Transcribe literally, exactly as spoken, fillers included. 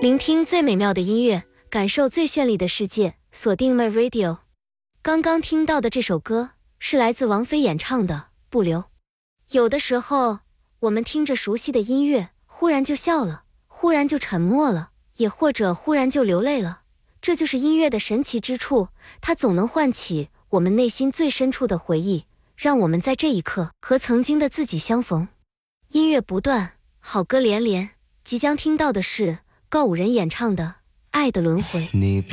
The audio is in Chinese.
聆听最美妙的音乐，感受最绚丽的世界，锁定 My Radio。 刚刚听到的这首歌是来自王菲演唱的《不留》。有的时候我们听着熟悉的音乐，忽然就笑了，忽然就沉默了，也或者忽然就流泪了。这就是音乐的神奇之处，它总能唤起我们内心最深处的回忆，让我们在这一刻和曾经的自己相逢。音乐不断，好歌连连，即将听到的是告五人演唱的《爱的轮回》。